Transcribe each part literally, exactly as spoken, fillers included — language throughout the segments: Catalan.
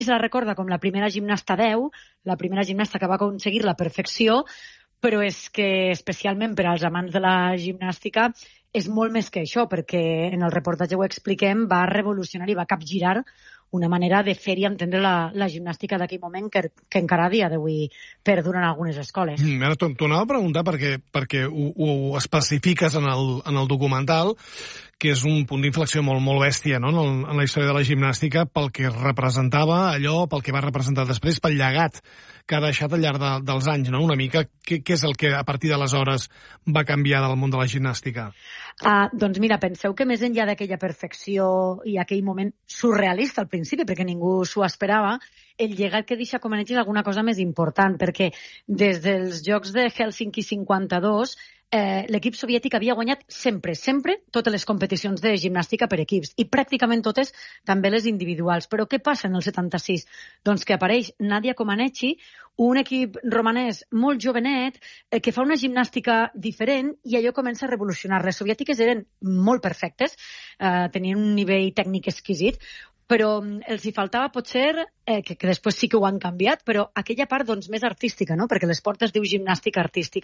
se la recorda com la primera gimnasta deu, la primera gimnasta que va aconseguir la perfecció, però és que especialment per als amants de la gimnàstica és molt més que això, perquè en el reportatge ho expliquem, va revolucionar i va capgirar una manera de fer i entendre la, la gimnàstica d'aquell moment que, que encara a dia d'avui perdura en algunes escoles. Mm, ara t'ho anava a preguntar perquè, perquè ho, ho especifiques en el, en el documental, que és un punt d'inflexió molt, molt bèstia, no?, en, el, en la història de la gimnàstica, pel que representava allò, pel que va representar després, pel llegat que ha deixat al llarg de, dels anys, no?, una mica. Què, què és el que a partir d'aleshores va canviar del món de la gimnàstica? Uh, doncs mira, penseu que més enllà d'aquella perfecció i aquell moment surrealista al principi, perquè ningú s'ho esperava, el llegat que deixa Comaneci és alguna cosa més important, perquè des dels Jocs de Hèlsinki cinquanta-dos eh, l'equip soviètic havia guanyat sempre, sempre totes les competicions de gimnàstica per equips, i pràcticament totes també les individuals. Però què passa en el setanta-sis? Doncs que apareix Nadia Comaneci, un equip romanès molt jovenet, eh, que fa una gimnàstica diferent, i allò comença a revolucionar. Les soviètiques eren molt perfectes, eh, tenien un nivell tècnic exquisit, però els hi faltava potser, eh, que, que després sí que ho han canviat, però aquella part doncs, més artística, no?, perquè l'esport es diu gimnàstica artística.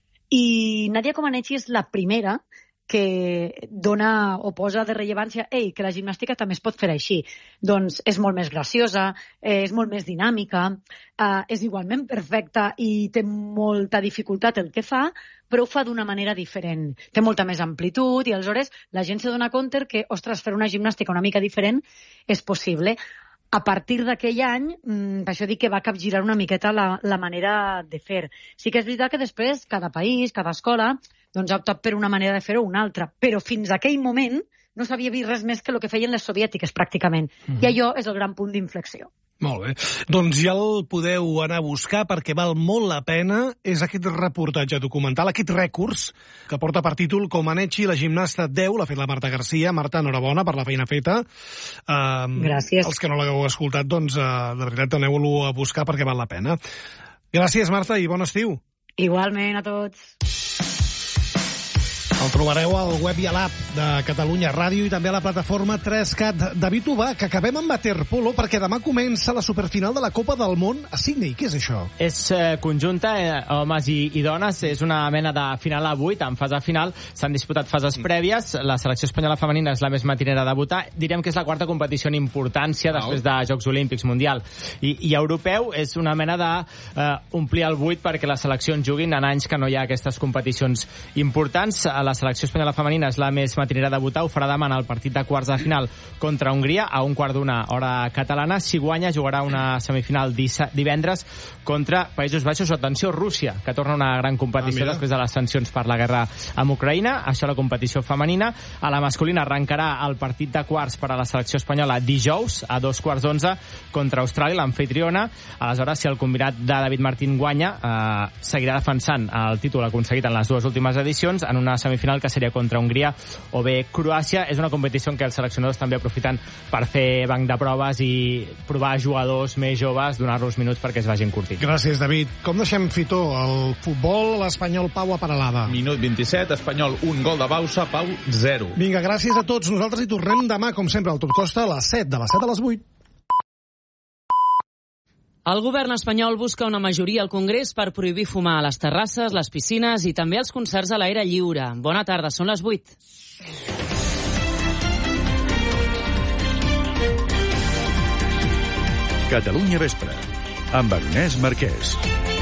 I Nadia Comaneci és la primera que dona o posa de rellevància ei, que la gimnàstica també es pot fer així. Doncs és molt més graciosa, és molt més dinàmica, eh, és igualment perfecta i té molta dificultat el que fa, però ho fa d'una manera diferent. Té molta més amplitud i aleshores la gent se dona compte que, ostres, fer una gimnàstica una mica diferent és possible. A partir d'aquell any, per això dic que va capgirar una miqueta la, la manera de fer. Sí que és veritat que després cada país, cada escola, doncs ha optat per una manera de fer-ho o una altra, però fins a aquell moment no s'havia vist res més que el que feien les soviètiques, pràcticament. Mm-hmm. I allò és el gran punt d'inflexió. Molt bé. Doncs ja el podeu anar a buscar perquè val molt la pena. És aquest reportatge documental, aquest rècords, que porta per títol Comaneci, la gimnasta deu, l'ha fet la Marta Garcia. Marta, enhorabona per la feina feta. Um, Gràcies. Els que no l'hagueu escoltat, doncs, uh, de veritat, aneu-lo a buscar perquè val la pena. Gràcies, Marta, i bon estiu. Igualment a tots. El trobareu al web i a l'app de Catalunya Ràdio i també a la plataforma tres cat. David Ubà, que acabem amb waterpolo perquè demà comença la superfinal de la Copa del Món a Sydney. Què és això? És eh, conjunta, eh, homes i, i dones. És una mena de final a vuit, en fase final. S'han disputat fases prèvies. La selecció espanyola femenina és la més matinera a debutar. Direm que és la quarta competició en importància després de Jocs Olímpics Mundial. I, i europeu és una mena de eh, omplir el buit perquè les seleccions juguin en anys que no hi ha aquestes competicions importants. A la selecció espanyola femenina és la més matinera a debutar. Ho farà demà en el partit de quarts de final contra Hongria a un quart d'una hora catalana. Si guanya, jugarà una semifinal divendres contra Països Baixos o, atenció, Rússia, que torna una gran competició ah, després de les sancions per la guerra amb Ucraïna. Això la competició femenina. A la masculina arrencarà el partit de quarts per a la selecció espanyola dijous a dos quarts d'onze contra Austràlia, l'amfitriona. Aleshores, si el combinat de David Martín guanya, eh, seguirà defensant el títol aconseguit en les dues últimes edicions en una semifinal que seria contra Hongria o bé Croàcia. És una competició en què els seleccionadors també aprofiten per fer banc de proves i provar jugadors més joves, donar-los minuts perquè es vagin curtint. Gràcies, David. Com deixem, Fitó, el futbol, l'Espanyol Pau a Paralada? Minut vint-i-set, Espanyol un gol de Bausa, Pau zero. Vinga, gràcies a tots. Nosaltres hi tornem demà, com sempre, al Tot Costa, a les set, de les set a les vuit. El govern espanyol busca una majoria al Congrés per prohibir fumar a les terrasses, les piscines i també els concerts a l'aire lliure. Bona tarda, són les vuit. Catalunya Vespre, amb Agnès Marquès.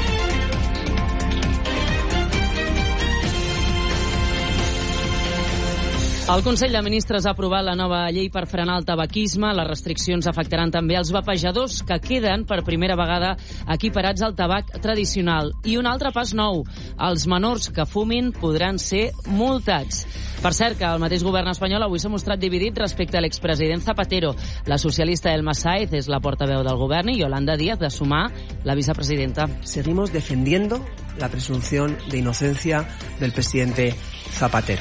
El Consell de Ministres ha aprovat la nova llei per frenar el tabaquisme. Les restriccions afectaran també els vapejadors, que queden per primera vegada equiparats al tabac tradicional. I un altre pas nou: els menors que fumin podran ser multats. Per cert, que el mateix govern espanyol avui s'ha mostrat dividit respecte a l'expresident Zapatero. La socialista Elma Sáez és la portaveu del govern i Yolanda Díaz de Sumar, la vicepresidenta. Seguimos defendiendo la presunción de inocencia del presidente Zapatero.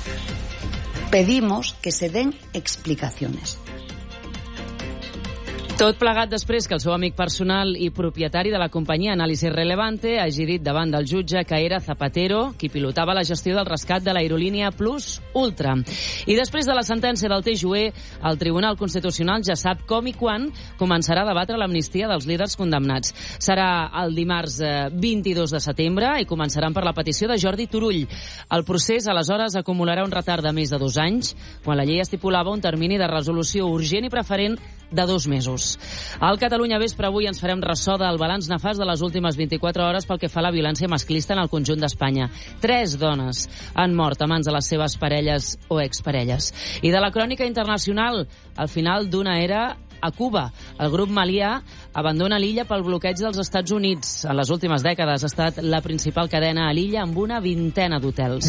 Pedimos que se den explicaciones. Tot plegat després que el seu amic personal i propietari de la companyia Análisis Relevante hagi dit davant del jutge que era Zapatero qui pilotava la gestió del rescat de l'aerolínia Plus Ultra. I després de la sentència del T J U E, el Tribunal Constitucional ja sap com i quan començarà a debatre l'amnistia dels líders condemnats. Serà el dimarts vint-i-dos de setembre i començaran per la petició de Jordi Turull. El procés, aleshores, acumularà un retard de més de dos anys, quan la llei estipulava un termini de resolució urgent i preferent de dos mesos. Al Catalunya Vespre avui ens farem ressò del balanç nefast de les últimes vint-i-quatre hores pel que fa a la violència masclista en el conjunt d'Espanya. Tres dones han mort a mans de les seves parelles o exparelles. I de la crònica internacional, al final d'una era a Cuba. El grup Malià abandona l'illa pel bloqueig dels Estats Units. En les últimes dècades ha estat la principal cadena a l'illa amb una vintena d'hotels.